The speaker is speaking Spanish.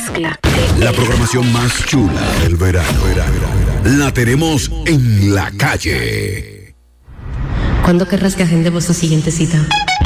mezcla. La programación más chula del verano. La tenemos en la calle. ¿Cuándo querrás que agendemos su siguiente cita?